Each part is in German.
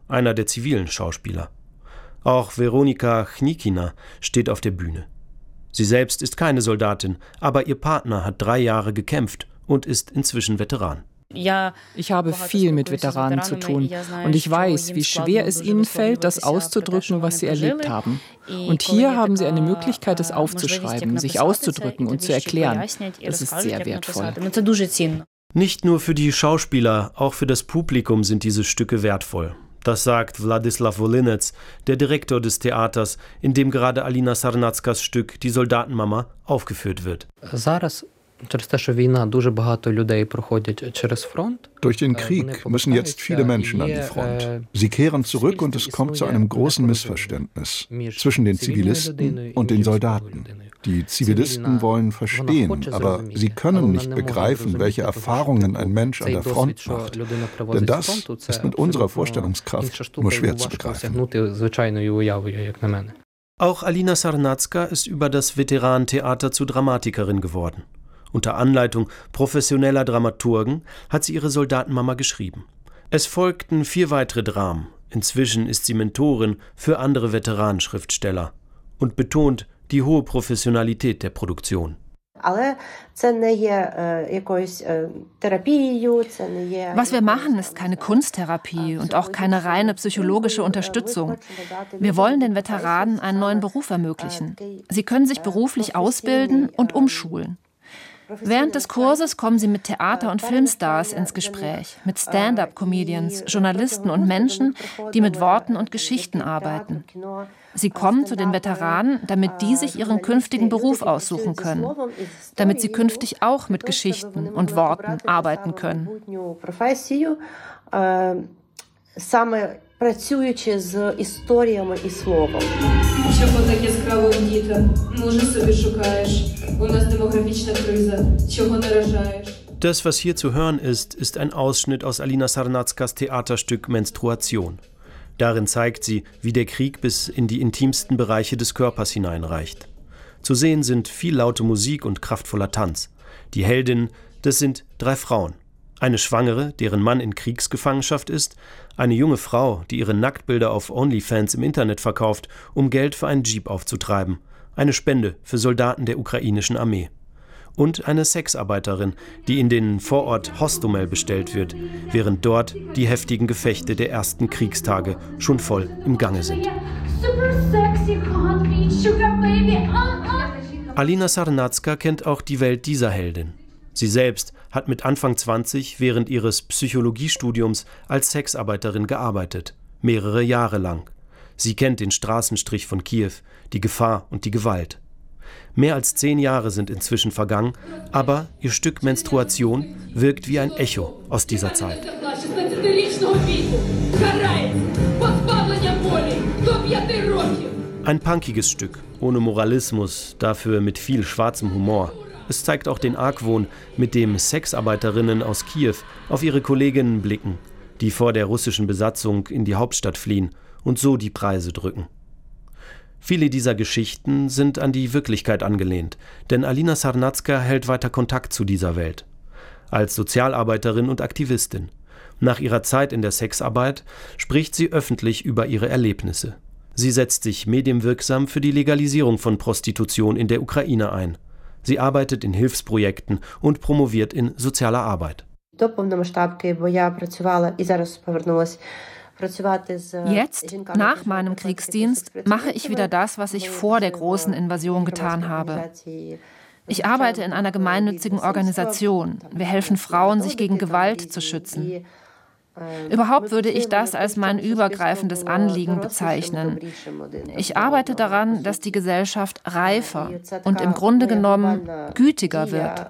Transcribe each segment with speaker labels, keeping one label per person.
Speaker 1: einer der zivilen Schauspieler. Auch Weronika Chnikina steht auf der Bühne. Sie selbst ist keine Soldatin, aber ihr Partner hat 3 Jahre gekämpft und ist inzwischen Veteran.
Speaker 2: Ich habe viel mit Veteranen zu tun und ich weiß, wie schwer es ihnen fällt, das auszudrücken, was sie erlebt haben. Und hier haben sie eine Möglichkeit, es aufzuschreiben, sich auszudrücken und zu erklären. Das ist sehr wertvoll.
Speaker 1: Nicht nur für die Schauspieler, auch für das Publikum sind diese Stücke wertvoll. Das sagt Wladislav Wolinec, der Direktor des Theaters, in dem gerade Alina Sarnackas Stück Die Soldatenmama aufgeführt wird.
Speaker 3: Durch den Krieg müssen jetzt viele Menschen an die Front. Sie kehren zurück und es kommt zu einem großen Missverständnis zwischen den Zivilisten und den Soldaten. Die Zivilisten wollen verstehen, aber sie können nicht begreifen, welche Erfahrungen ein Mensch an der Front macht. Denn das ist mit unserer Vorstellungskraft nur schwer zu begreifen.
Speaker 1: Auch Alina Sarnacka ist über das Veteranentheater zur Dramatikerin geworden. Unter Anleitung professioneller Dramaturgen hat sie ihre Soldatenmama geschrieben. Es folgten 4 weitere Dramen. Inzwischen ist sie Mentorin für andere Veteranenschriftsteller und betont die hohe Professionalität der Produktion.
Speaker 4: Was
Speaker 5: wir machen, ist keine Kunsttherapie und auch keine reine psychologische Unterstützung. Wir wollen den Veteranen einen neuen Beruf ermöglichen. Sie können sich beruflich ausbilden und umschulen. Während des Kurses kommen sie mit Theater- und Filmstars ins Gespräch, mit Stand-up-Comedians, Journalisten und Menschen, die mit Worten und Geschichten arbeiten. Sie kommen zu den Veteranen, damit die sich ihren künftigen Beruf aussuchen können, damit sie künftig auch mit Geschichten und Worten arbeiten können.
Speaker 4: Працюючи з історіями і словом.
Speaker 6: Чого так яскраво діти? Може собі шукаєш? У нас демографічна криза. Чого наражаєш?
Speaker 1: Das, was hier zu hören ist ein Ausschnitt aus Alina Sarnackas Theaterstück Menstruation. Darin zeigt sie, wie der Krieg bis in die intimsten Bereiche des Körpers hineinreicht. Zu sehen sind viel laute Musik und kraftvoller Tanz. Die Heldinnen, das sind 3 Frauen. Eine Schwangere, deren Mann in Kriegsgefangenschaft ist, eine junge Frau, die ihre Nacktbilder auf OnlyFans im Internet verkauft, um Geld für einen Jeep aufzutreiben, eine Spende für Soldaten der ukrainischen Armee. Und eine Sexarbeiterin, die in den Vorort Hostomel bestellt wird, während dort die heftigen Gefechte der ersten Kriegstage schon voll im Gange sind. Alina Sarnacka kennt auch die Welt dieser Heldin. Sie selbst hat mit Anfang 20 während ihres Psychologiestudiums als Sexarbeiterin gearbeitet, mehrere Jahre lang. Sie kennt den Straßenstrich von Kiew, die Gefahr und die Gewalt. Mehr als 10 Jahre sind inzwischen vergangen, aber ihr Stück Menstruation wirkt wie ein Echo aus dieser Zeit. Ein punkiges Stück, ohne Moralismus, dafür mit viel schwarzem Humor. Es zeigt auch den Argwohn, mit dem Sexarbeiterinnen aus Kiew auf ihre Kolleginnen blicken, die vor der russischen Besatzung in die Hauptstadt fliehen und so die Preise drücken. Viele dieser Geschichten sind an die Wirklichkeit angelehnt, denn Alina Sarnacka hält weiter Kontakt zu dieser Welt. Als Sozialarbeiterin und Aktivistin. Nach ihrer Zeit in der Sexarbeit spricht sie öffentlich über ihre Erlebnisse. Sie setzt sich medienwirksam für die Legalisierung von Prostitution in der Ukraine ein. Sie arbeitet in Hilfsprojekten und promoviert in sozialer Arbeit.
Speaker 5: Jetzt, nach meinem Kriegsdienst, mache ich wieder das, was ich vor der großen Invasion getan habe. Ich arbeite in einer gemeinnützigen Organisation. Wir helfen Frauen, sich gegen Gewalt zu schützen. Überhaupt würde ich das als mein übergreifendes Anliegen bezeichnen. Ich arbeite daran, dass die Gesellschaft reifer und im Grunde genommen gütiger wird.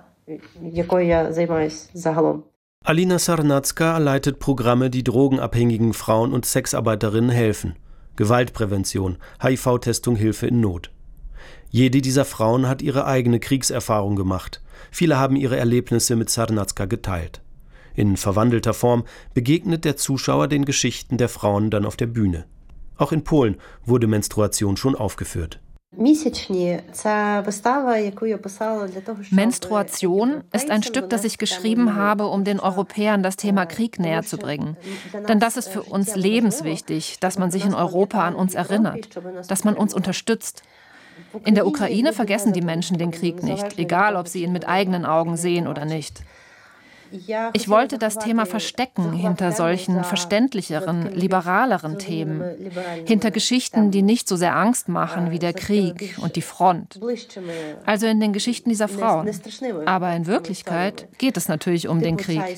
Speaker 1: Alina Sarnacka leitet Programme, die drogenabhängigen Frauen und Sexarbeiterinnen helfen. Gewaltprävention, HIV-Testung, Hilfe in Not. Jede dieser Frauen hat ihre eigene Kriegserfahrung gemacht. Viele haben ihre Erlebnisse mit Sarnacka geteilt. In verwandelter Form begegnet der Zuschauer den Geschichten der Frauen dann auf der Bühne. Auch in Polen wurde Menstruation schon aufgeführt.
Speaker 5: Menstruation ist ein Stück, das ich geschrieben habe, um den Europäern das Thema Krieg näher zu bringen. Denn das ist für uns lebenswichtig, dass man sich in Europa an uns erinnert, dass man uns unterstützt. In der Ukraine vergessen die Menschen den Krieg nicht, egal ob sie ihn mit eigenen Augen sehen oder nicht. Ich wollte das Thema verstecken hinter solchen verständlicheren, liberaleren Themen, hinter Geschichten, die nicht so sehr Angst machen wie der Krieg und die Front. Also in den Geschichten dieser Frauen. Aber in Wirklichkeit geht es natürlich um den Krieg.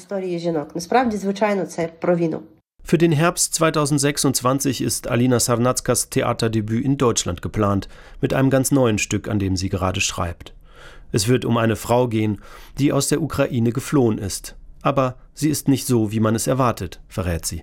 Speaker 1: Für den Herbst 2026 ist Alina Sarnackas Theaterdebüt in Deutschland geplant, mit einem ganz neuen Stück, an dem sie gerade schreibt. Es wird um eine Frau gehen, die aus der Ukraine geflohen ist. Aber sie ist nicht so, wie man es erwartet, verrät sie.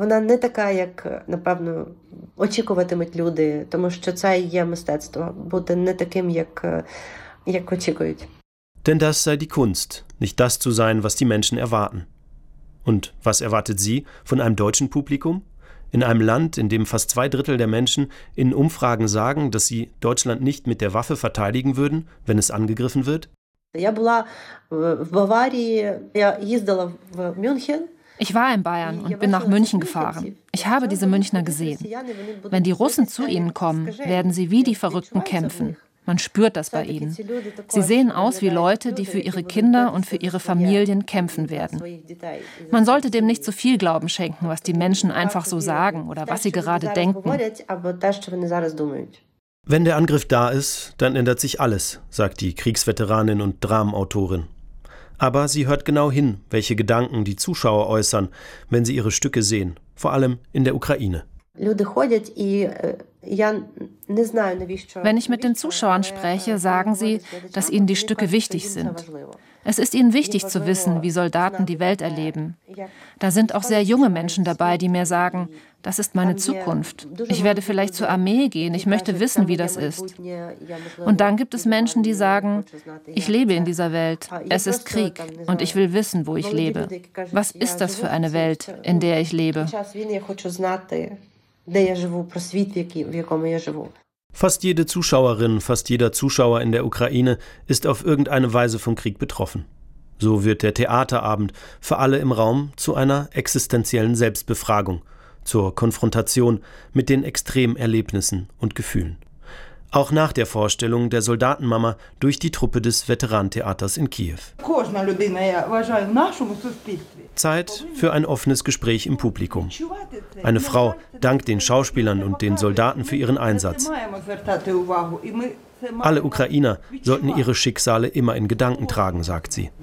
Speaker 1: Denn das sei die Kunst, nicht das zu sein, was die Menschen erwarten. Und was erwartet sie von einem deutschen Publikum? In einem Land, in dem fast 2/3 der Menschen in Umfragen sagen, dass sie Deutschland nicht mit der Waffe verteidigen würden, wenn es angegriffen wird?
Speaker 5: Ich war in Bayern und bin nach München gefahren. Ich habe diese Münchner gesehen. Wenn die Russen zu ihnen kommen, werden sie wie die Verrückten kämpfen. Man spürt das bei ihnen. Sie sehen aus wie Leute, die für ihre Kinder und für ihre Familien kämpfen werden. Man sollte dem nicht zu viel Glauben schenken, was die Menschen einfach so sagen oder was sie gerade denken.
Speaker 1: Wenn der Angriff da ist, dann ändert sich alles, sagt die Kriegsveteranin und Dramenautorin. Aber sie hört genau hin, welche Gedanken die Zuschauer äußern, wenn sie ihre Stücke sehen, vor allem in der Ukraine.
Speaker 5: Wenn ich mit den Zuschauern spreche, sagen sie, dass ihnen die Stücke wichtig sind. Es ist ihnen wichtig zu wissen, wie Soldaten die Welt erleben. Da sind auch sehr junge Menschen dabei, die mir sagen, das ist meine Zukunft. Ich werde vielleicht zur Armee gehen, ich möchte wissen, wie das ist. Und dann gibt es Menschen, die sagen, ich lebe in dieser Welt, es ist Krieg und ich will wissen, wo ich lebe. Was ist das für eine Welt, in der ich lebe?
Speaker 1: Fast jede Zuschauerin, fast jeder Zuschauer in der Ukraine ist auf irgendeine Weise vom Krieg betroffen. So wird der Theaterabend für alle im Raum zu einer existenziellen Selbstbefragung, zur Konfrontation mit den Extremerlebnissen und Gefühlen. Auch nach der Vorstellung der Soldatenmama durch die Truppe des Veteranentheaters in Kiew. Zeit für ein offenes Gespräch im Publikum. Eine Frau dankt den Schauspielern und den Soldaten für ihren Einsatz. Alle Ukrainer sollten ihre Schicksale immer in Gedanken tragen, sagt sie.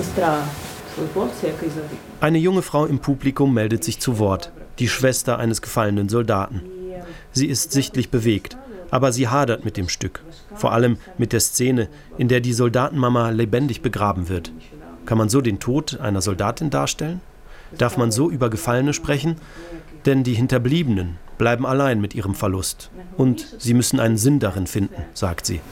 Speaker 1: Eine junge Frau im Publikum meldet sich zu Wort, die Schwester eines gefallenen Soldaten. Sie ist sichtlich bewegt, aber sie hadert mit dem Stück, vor allem mit der Szene, in der die Soldatenmama lebendig begraben wird. Kann man so den Tod einer Soldatin darstellen? Darf man so über Gefallene sprechen? Denn die Hinterbliebenen bleiben allein mit ihrem Verlust. Und sie müssen einen Sinn darin finden, sagt sie.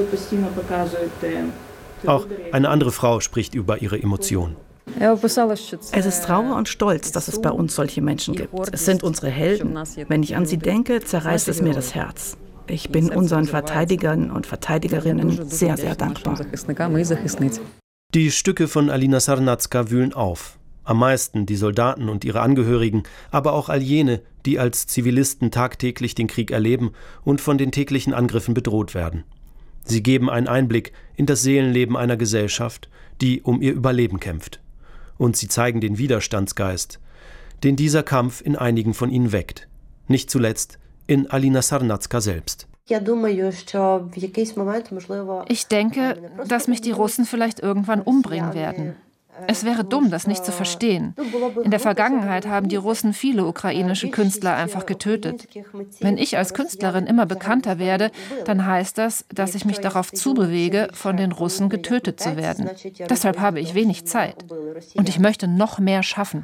Speaker 1: Auch eine andere Frau spricht über ihre Emotionen.
Speaker 7: Es ist Trauer und Stolz, dass es bei uns solche Menschen gibt. Es sind unsere Helden. Wenn ich an sie denke, zerreißt es mir das Herz. Ich bin unseren Verteidigern und Verteidigerinnen sehr, sehr dankbar.
Speaker 1: Die Stücke von Alina Sarnacka wühlen auf. Am meisten die Soldaten und ihre Angehörigen, aber auch all jene, die als Zivilisten tagtäglich den Krieg erleben und von den täglichen Angriffen bedroht werden. Sie geben einen Einblick in das Seelenleben einer Gesellschaft, die um ihr Überleben kämpft. Und sie zeigen den Widerstandsgeist, den dieser Kampf in einigen von ihnen weckt. Nicht zuletzt in Alina Sarnacka selbst.
Speaker 5: Ich denke, dass mich die Russen vielleicht irgendwann umbringen werden. Es wäre dumm, das nicht zu verstehen. In der Vergangenheit haben die Russen viele ukrainische Künstler einfach getötet. Wenn ich als Künstlerin immer bekannter werde, dann heißt das, dass ich mich darauf zubewege, von den Russen getötet zu werden. Deshalb habe ich wenig Zeit. Und ich möchte noch mehr schaffen.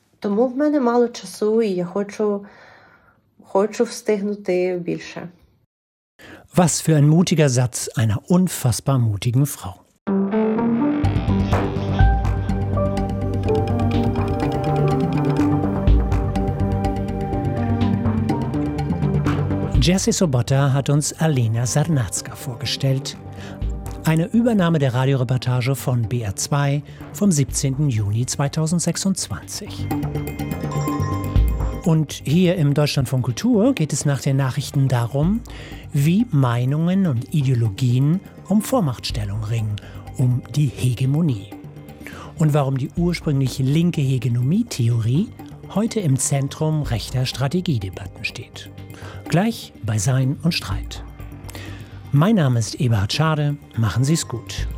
Speaker 8: Was für ein mutiger Satz einer unfassbar mutigen Frau. Jesse Sobotta hat uns Alena Sarnacka vorgestellt. Eine Übernahme der Radioreportage von BR2 vom 17. Juni 2026. Und hier im Deutschlandfunk Kultur geht es nach den Nachrichten darum, wie Meinungen und Ideologien um Vormachtstellung ringen, um die Hegemonie. Und warum die ursprünglich linke Hegemonietheorie heute im Zentrum rechter Strategiedebatten steht. Gleich bei Sein und Streit. Mein Name ist Eberhard Schade. Machen Sie es gut.